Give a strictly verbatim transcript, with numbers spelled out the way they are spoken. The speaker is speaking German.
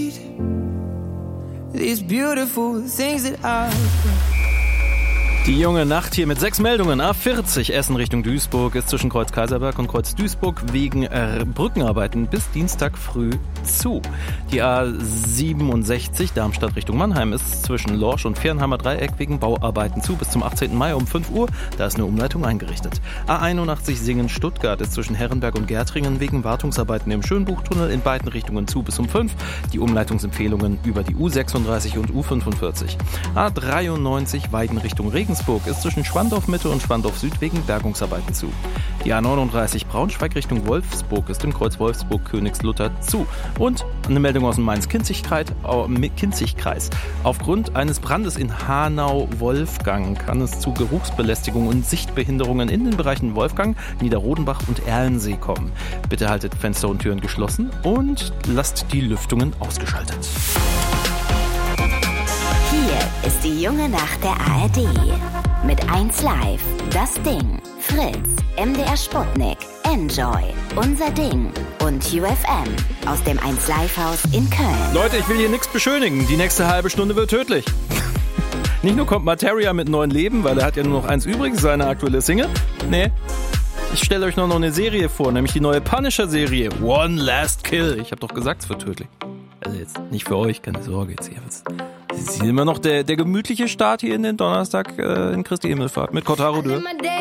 These beautiful things that I... Die junge Nacht hier mit sechs Meldungen. A vierzig Essen Richtung Duisburg ist zwischen Kreuz Kaiserberg und Kreuz Duisburg wegen äh, Brückenarbeiten bis Dienstag früh zu. Die A siebenundsechzig Darmstadt Richtung Mannheim ist zwischen Lorsch und Fernheimer Dreieck wegen Bauarbeiten zu bis zum achtzehnten Mai um fünf Uhr. Da ist eine Umleitung eingerichtet. A einundachtzig Singen Stuttgart ist zwischen Herrenberg und Gärtringen wegen Wartungsarbeiten im Schönbuchtunnel in beiden Richtungen zu bis um fünf. Die Umleitungsempfehlungen über die U sechsunddreißig und U fünfundvierzig. A dreiundneunzig Weiden Richtung Regensburg ist zwischen Schwandorf Mitte und Schwandorf Süd wegen Bergungsarbeiten zu. Die A neununddreißig Braunschweig Richtung Wolfsburg ist im Kreuz Wolfsburg-Königslutter zu. Und eine Meldung aus dem Mainz-Kinzig-Kreis. Aufgrund eines Brandes in Hanau-Wolfgang kann es zu Geruchsbelästigung und Sichtbehinderungen in den Bereichen Wolfgang, Niederrodenbach und Erlensee kommen. Bitte haltet Fenster und Türen geschlossen und lasst die Lüftungen ausgeschaltet. Hier ist die junge Nacht der A R D. Mit eins Live, Das Ding, Fritz, M D R Sputnik, Enjoy, Unser Ding und U F M aus dem eins Live Haus in Köln. Leute, ich will hier nichts beschönigen. Die nächste halbe Stunde wird tödlich. Nicht nur kommt Materia mit neuen Leben, weil er hat ja nur noch eins übrig, seine aktuelle Single. Nee, ich stelle euch noch eine Serie vor, nämlich die neue Punisher-Serie One Last Kill. Ich habe doch gesagt, es wird tödlich. Also jetzt nicht für euch, keine Sorge. Jetzt hier. Es ist immer noch der, der gemütliche Start hier in den Donnerstag äh, in Christi Himmelfahrt mit Cotaro Dürr.